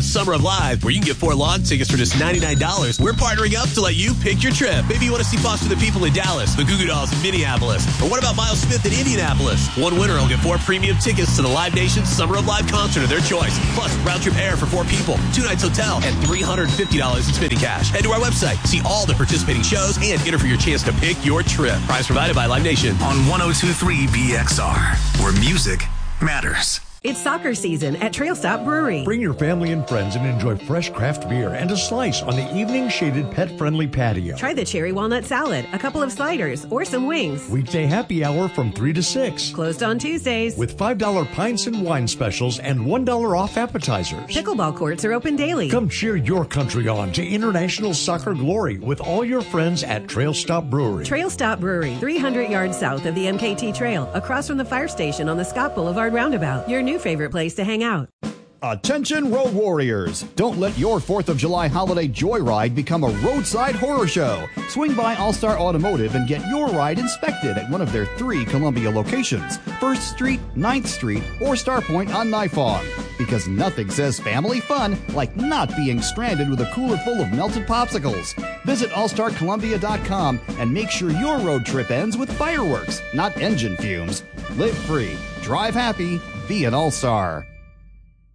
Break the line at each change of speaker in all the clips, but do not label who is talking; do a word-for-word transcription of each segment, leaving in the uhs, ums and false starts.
Summer of Live, where you can get four lawn tickets for just ninety-nine dollars. We're partnering up to let you pick your trip. Maybe you want to see Foster the People in Dallas, the Goo Goo Dolls in Minneapolis, or what about Miles Smith in Indianapolis? One winner will get four premium tickets to the Live Nation Summer of Live concert of their choice, plus round-trip air for four people, two nights hotel, and three hundred fifty dollars in spending cash. Head to our website, see all the participating shows, and enter for your chance to pick your trip. Prize provided by Live Nation.
On one oh two point three B X R, where music matters.
It's soccer season at Trail Stop Brewery.
Bring your family and friends and enjoy fresh craft beer and a slice on the evening-shaded pet-friendly patio.
Try the cherry walnut salad, a couple of sliders, or some wings.
Weekday happy hour from three to six.
Closed on Tuesdays.
With five dollar pints and wine specials and one dollar off appetizers.
Pickleball courts are open daily.
Come cheer your country on to international soccer glory with all your friends at Trail Stop Brewery.
Trail Stop Brewery, three hundred yards south of the M K T Trail, across from the fire station on the Scott Boulevard roundabout. Your new favorite place to hang out.
Attention road warriors! Don't let your fourth of July holiday joyride become a roadside horror show. Swing by All-Star Automotive and get your ride inspected at one of their three Columbia locations, first Street, ninth Street, or Starpoint on Nifong. Because nothing says family fun like not being stranded with a cooler full of melted popsicles. Visit all star columbia dot com and make sure your road trip ends with fireworks, not engine fumes. Live free, drive happy, be an All-Star.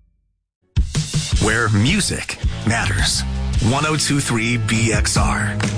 Where music matters. one oh two point three B X R.